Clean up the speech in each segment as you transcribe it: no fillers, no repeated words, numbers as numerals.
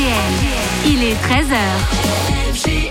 Il est 13h.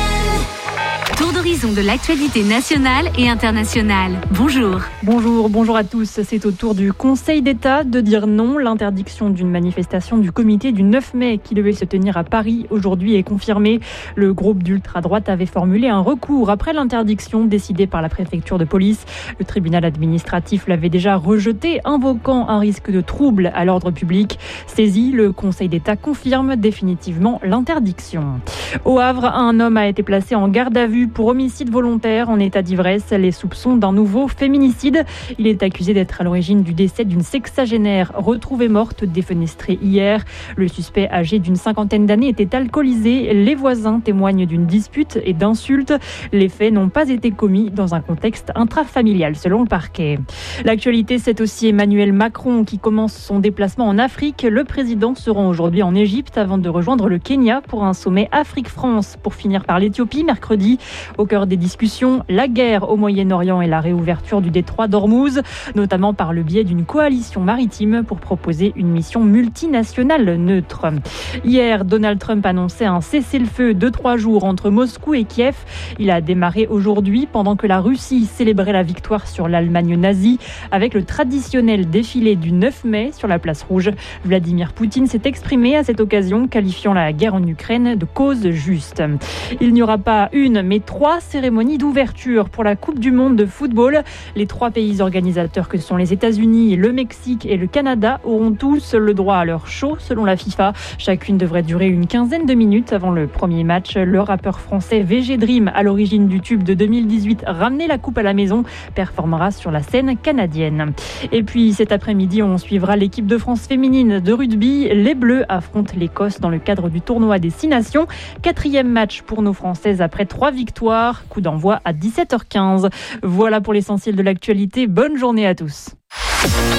Tour d'horizon de l'actualité nationale et internationale. Bonjour. Bonjour à tous. C'est au tour du Conseil d'État de dire non. L'interdiction d'une manifestation du comité du 9 mai qui devait se tenir à Paris aujourd'hui est confirmée. Le groupe d'ultra-droite avait formulé un recours après l'interdiction décidée par la préfecture de police. Le tribunal administratif l'avait déjà rejeté, invoquant un risque de trouble à l'ordre public. Saisi, le Conseil d'État confirme définitivement l'interdiction. Au Havre, un homme a été placé en garde à vue pour homicide volontaire en état d'ivresse. Les soupçons d'un nouveau féminicide. Il est accusé d'être à l'origine du décès d'une sexagénaire retrouvée morte défenestrée hier. Le suspect, âgé d'une cinquantaine d'années, était alcoolisé. Les voisins témoignent d'une dispute et d'insultes. Les faits n'ont pas été commis dans un contexte intrafamilial, selon le parquet. L'actualité, c'est aussi Emmanuel Macron qui commence son déplacement en Afrique. Le président se rend aujourd'hui en Égypte avant de rejoindre le Kenya pour un sommet Afrique-France pour finir par l'Éthiopie mercredi. Au cœur des discussions, la guerre au Moyen-Orient et la réouverture du détroit d'Ormuz, notamment par le biais d'une coalition maritime pour proposer une mission multinationale neutre. Hier, Donald Trump annonçait un cessez-le-feu de 3 jours entre Moscou et Kiev. Il a démarré aujourd'hui pendant que la Russie célébrait la victoire sur l'Allemagne nazie avec le traditionnel défilé du 9 mai sur la place rouge. Vladimir Poutine s'est exprimé à cette occasion, qualifiant la guerre en Ukraine de cause juste. Il n'y aura pas une, mais 3 cérémonies d'ouverture pour la Coupe du Monde de football. Les 3 pays organisateurs que sont les États-Unis, le Mexique et le Canada auront tous le droit à leur show selon la FIFA. Chacune devrait durer une quinzaine de minutes avant le premier match. Le rappeur français VG Dream, à l'origine du tube de 2018 Ramener la coupe à la maison, performera sur la scène canadienne. Et puis cet après-midi, on suivra l'équipe de France féminine de rugby. Les Bleus affrontent l'Écosse dans le cadre du tournoi des 6 nations. 4e match pour nos Françaises après 3 victoires. Coup d'envoi à 17h15. Voilà pour l'essentiel de l'actualité. Bonne journée à tous.